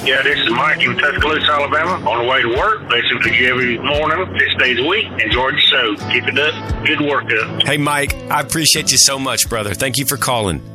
Yeah, this is Mike in Tuscaloosa, Alabama. On the way to work, listen to you every morning, 6 days a week. Enjoy the show. Keep it up. Good work up. Hey, Mike, I appreciate you so much, brother. Thank you for calling.